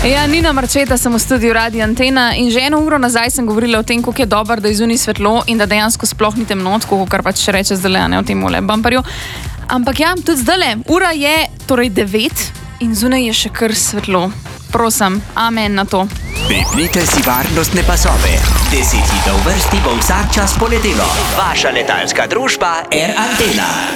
Ja, Nina Marčeta, sem v studiu Radia Antena in že 1 uro nazaj sem govorila o tem, kako je dobro, da je zunaj svetlo in da dejansko sploh ni temno, tako kar pač še reče zdaj ne v tem bumperju. Ampak ja, tudi zdajle, ura je torej 9 in zunaj je še kar svetlo. Prosim, amen na to. Pripnite si varnostne pasove. 10 v vrsti bo vsak čas poletelo. Vaša letalska družba Air Antena.